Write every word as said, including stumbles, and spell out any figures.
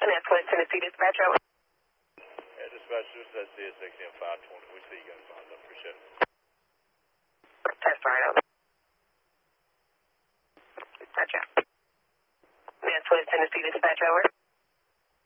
Minneapolis, Tennessee dispatch over. Yeah, dispatch, this is C S X M five twenty. We see you guys lined up. Appreciate it. Test right over. Dispatch out. Minneapolis, Tennessee dispatch over.